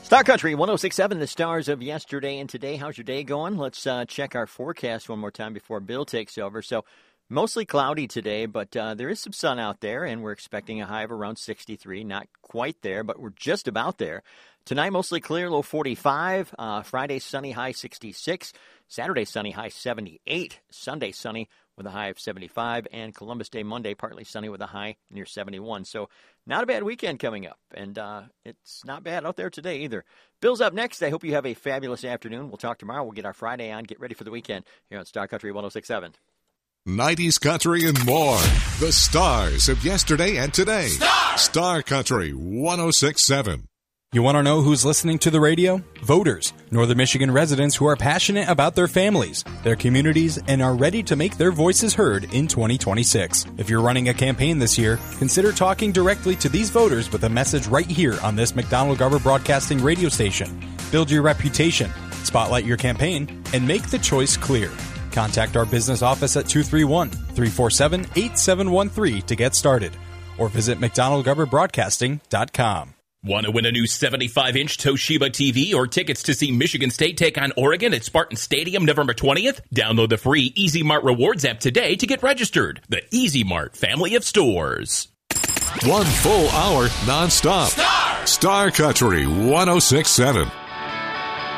Star Country 106.7, the stars of yesterday and today. How's your day going? Let's check our forecast one more time before Bill takes over. So mostly cloudy today, but there is some sun out there, and we're expecting a high of around 63. Not quite there, but we're just about there. Tonight, mostly clear, low 45. Friday, sunny, high 66. Saturday, sunny, high 78. Sunday, sunny with a high of 75. And Columbus Day, Monday, partly sunny with a high near 71. So not a bad weekend coming up, and it's not bad out there today either. Bill's up next. I hope you have a fabulous afternoon. We'll talk tomorrow. We'll get our Friday on. Get ready for the weekend here on Star Country 106.7. 90s country and more. The stars of yesterday and today. Star Country 106.7. You want to know who's listening to the radio? Voters, Northern Michigan residents who are passionate about their families, their communities, and are ready to make their voices heard in 2026. If you're running a campaign this year, consider talking directly to these voters with a message right here on this McDonald-Garber Broadcasting radio station. Build your reputation, spotlight your campaign, and make the choice clear. Contact our business office at 231-347-8713 to get started, or visit McDonald-GarberBroadcasting.com. Want to win a new 75-inch Toshiba TV or tickets to see Michigan State take on Oregon at Spartan Stadium November 20th? Download the free Easy Mart Rewards app today to get registered. The Easy Mart family of stores. 1 full hour nonstop. Star Country 106.7.